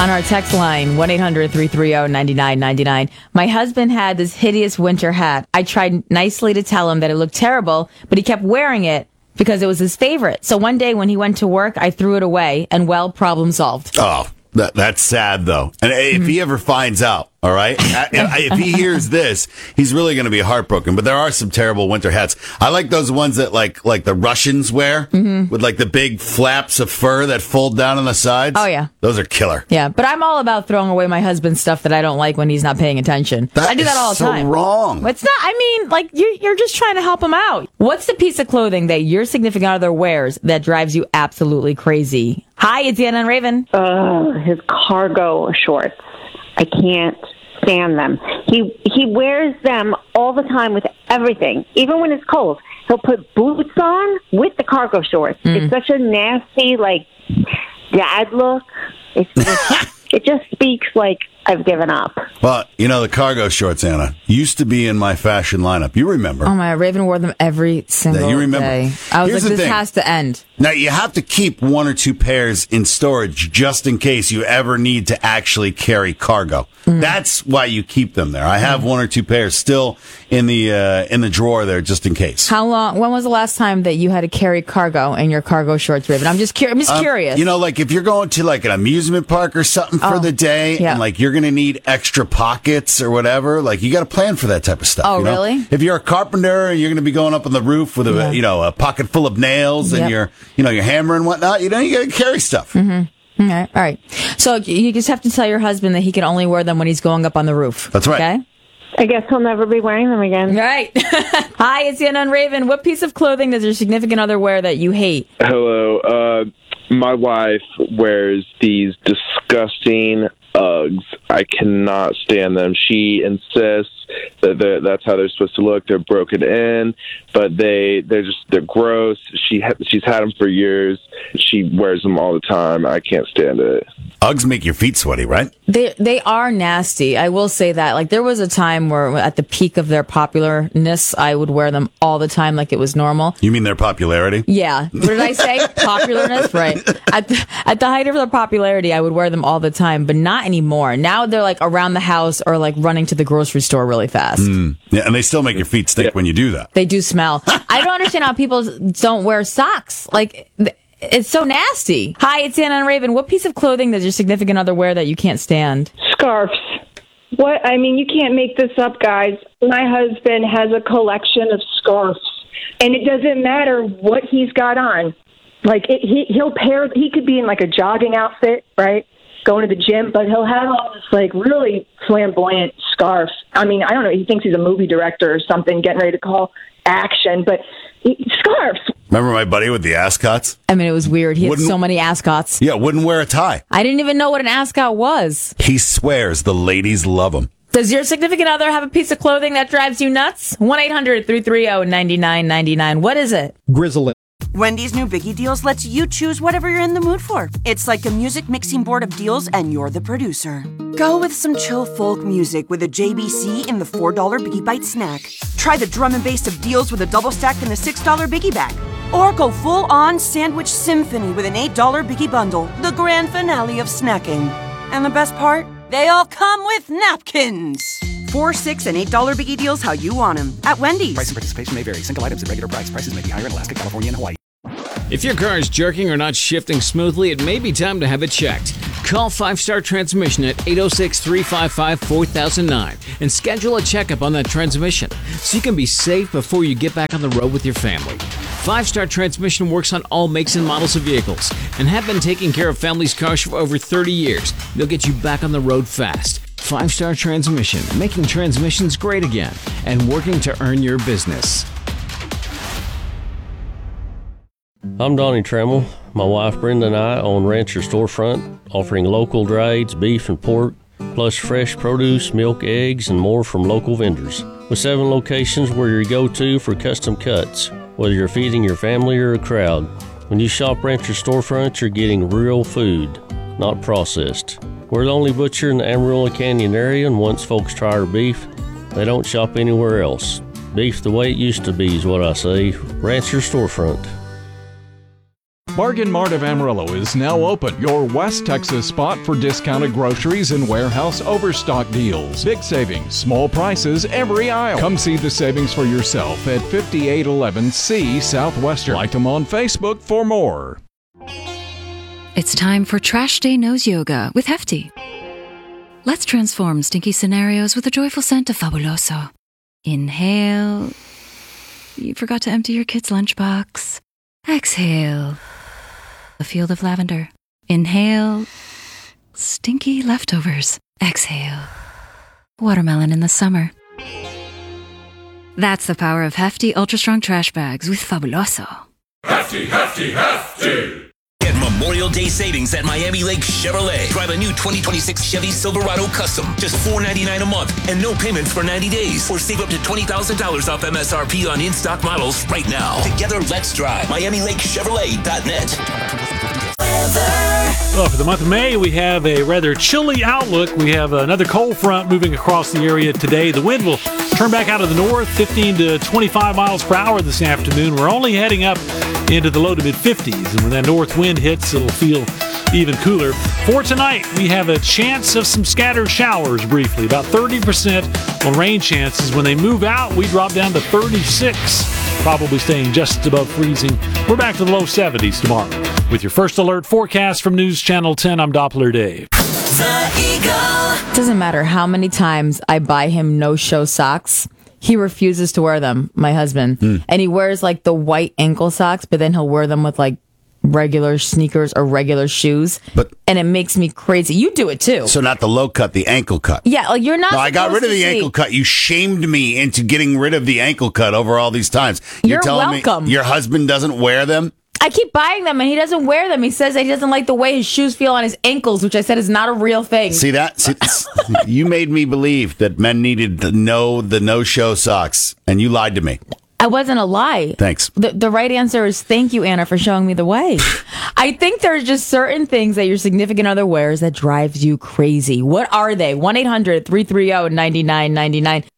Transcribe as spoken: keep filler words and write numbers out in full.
On our text line, one eight hundred three three zero nine nine nine nine. My husband had this hideous winter hat. I tried nicely to tell him that it looked terrible, but he kept wearing it because it was his favorite. So one day when he went to work, I threw it away, and well, problem solved. Oh, that, that's sad, though. And if mm-hmm. he ever finds out, all right, if he hears this, he's really going to be heartbroken. But there are some terrible winter hats. I like those ones that like like the Russians wear mm-hmm. with like the big flaps of fur that fold down on the sides. Oh, yeah. Those are killer. Yeah, but I'm all about throwing away my husband's stuff that I don't like when he's not paying attention. That I do that all the so time. wrong. It's not, I mean, like, you're, you're just trying to help him out. What's the piece of clothing that your significant other wears that drives you absolutely crazy? Hi, it's Anna and Raven. Uh, his cargo shorts. I can't stand them. He he wears them all the time with everything, even when it's cold. He'll put boots on with the cargo shorts. Mm. It's such a nasty, like, dad look. It's just, it just speaks like I've given up. Well, you know, the cargo shorts, Anna, used to be in my fashion lineup. You remember. Oh, my, Raven wore them every single yeah, you remember. day. I was Here's like, the this thing. has to end. Now, you have to keep one or two pairs in storage just in case you ever need to actually carry cargo. Mm. That's why you keep them there. I have mm. one or two pairs still in the uh, in the drawer there just in case. How long? When was the last time that you had to carry cargo in your cargo shorts, Raven? I'm just, cur- I'm just um, curious. You know, like if you're going to like an amusement park or something for oh, the day yeah. and like you're going to need extra pockets or whatever, like you got to plan for that type of stuff. Oh, you know? really? If you're a carpenter and you're going to be going up on the roof with a yeah. you know a pocket full of nails yep. and your you know your hammer and whatnot, you know you got to carry stuff. Mm-hmm. All right. All right. So you just have to tell your husband that he can only wear them when he's going up on the roof. That's right. Okay. I guess he'll never be wearing them again. Right. Hi, it's Anna and Raven. What piece of clothing does your significant other wear that you hate? Hello. Uh, my wife wears these disgusting Uggs. I cannot stand them. She insists that that's how they're supposed to look. They're broken in, but they they're just they're gross. She ha- she's had them for years. She wears them all the time. I can't stand it. Uggs make your feet sweaty, right? They they are nasty. I will say that. Like there was a time where at the peak of their popularness, I would wear them all the time like it was normal. You mean their popularity? Yeah. What did I say? Popularness? Right. At the, at the height of their popularity, I would wear them all the time, but not anymore. Now they're like around the house or like running to the grocery store really fast. Mm. Yeah, and they still make your feet stink yeah. when you do that. They do smell. I don't understand how people don't wear socks. Like, it's so nasty. Hi, it's Anna and Raven. What piece of clothing does your significant other wear that you can't stand? Scarves. What? I mean, you can't make this up, guys. My husband has a collection of scarves, and it doesn't matter what he's got on. Like, it, he, he'll pair, he could be in like a jogging outfit, right? Going to the gym, but he'll have all this like really flamboyant scarf. I mean, I don't know. He thinks he's a movie director or something, getting ready to call action, but he, scarves. Remember my buddy with the ascots? I mean, it was weird. He wouldn't, had so many ascots. Yeah, wouldn't wear a tie. I didn't even know what an ascot was. He swears the ladies love him. Does your significant other have a piece of clothing that drives you nuts? one eight hundred three three zero nine nine nine nine. What is it? Grizzle. Wendy's new Biggie Deals lets you choose whatever you're in the mood for. It's like a music mixing board of deals, and you're the producer. Go with some chill folk music with a J B C in the four dollar Biggie Bite snack. Try the drum and bass of deals with a double stack in the six dollar Biggie Bag. Or go full-on sandwich symphony with an eight dollar Biggie Bundle, the grand finale of snacking. And the best part? They all come with napkins. Four, six, and eight dollar Biggie Deals how you want them at Wendy's. Price and participation may vary. Single items at regular price. Prices may be higher in Alaska, California, and Hawaii. If your car is jerking or not shifting smoothly, it may be time to have it checked. Call Five Star Transmission at eight oh six, three five five, four thousand nine and schedule a checkup on that transmission so you can be safe before you get back on the road with your family. Five Star Transmission works on all makes and models of vehicles and have been taking care of families' cars for over thirty years. They'll get you back on the road fast. Five Star Transmission, making transmissions great again and working to earn your business. I'm Donnie Trammell. My wife Brenda and I own Rancher Storefront, offering local trades, beef and pork, plus fresh produce, milk, eggs, and more from local vendors. With seven locations, we're your go-to for custom cuts, whether you're feeding your family or a crowd. When you shop Rancher Storefront, you're getting real food, not processed. We're the only butcher in the Amarillo Canyon area, and once folks try our beef, they don't shop anywhere else. Beef the way it used to be is what I say. Rancher Storefront. Bargain Mart of Amarillo is now open, your West Texas spot for discounted groceries and warehouse overstock deals. Big savings, small prices every aisle. Come see the savings for yourself at fifty-eight eleven C Southwestern. Like them on Facebook for more. It's time for Trash Day Nose Yoga with Hefty. Let's transform stinky scenarios with a joyful scent of Fabuloso. Inhale. You forgot to empty your kid's lunchbox. Exhale. A field of lavender. Inhale. Stinky leftovers. Exhale. Watermelon in the summer. That's the power of Hefty Ultra Strong Trash Bags with Fabuloso. Hefty, hefty, hefty! Get Memorial Day savings at Miami Lake Chevrolet. Drive a new twenty twenty-six Chevy Silverado Custom. Just four ninety-nine a month and no payments for ninety days. Or save up to twenty thousand dollars off M S R P on in-stock models right now. Together, let's drive. Miami Lake Chevrolet dot net. Well, for the month of May, we have a rather chilly outlook. We have another cold front moving across the area today. The wind will turn back out of the north, fifteen to twenty-five miles per hour this afternoon. We're only heading up into the low to mid fifties, and when that north wind hits, it'll feel even cooler. For tonight, we have a chance of some scattered showers briefly, about thirty percent on rain chances. When they move out, we drop down to thirty-six, probably staying just above freezing. We're back to the low seventies tomorrow. With your first alert forecast from News Channel ten, I'm Doppler Dave. The Eagle. Doesn't matter how many times I buy him no-show socks, he refuses to wear them, my husband. Mm. And he wears like the white ankle socks, but then he'll wear them with like regular sneakers or regular shoes. But and it makes me crazy. You do it too. So not the low cut, the ankle cut. Yeah, like you're not. No, I got rid of the see. ankle cut. You shamed me into getting rid of the ankle cut over all these times. You're, You're telling welcome. me your husband doesn't wear them? I keep buying them and he doesn't wear them. He says that he doesn't like the way his shoes feel on his ankles, which I said is not a real thing. See that? See, you made me believe that men needed to know the no-show socks, and you lied to me. I wasn't a lie. Thanks. The, the right answer is thank you, Anna, for showing me the way. I think there's just certain things that your significant other wears that drives you crazy. What are they? one eight hundred three three zero nine nine nine nine.